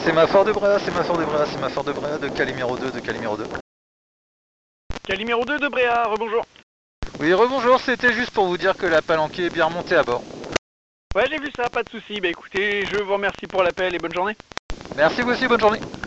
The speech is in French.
C'est ma Fort de Bréa, c'est ma Fort de Bréa, c'est ma Fort de Bréa de Calimero 2, de Calimero 2. Calimero 2 de Bréa, rebonjour. Oui, rebonjour, c'était juste pour vous dire que la palanquée est bien remontée à bord. Ouais, j'ai vu ça, pas de soucis. Bah écoutez, je vous remercie pour l'appel et bonne journée. Merci vous aussi, bonne journée.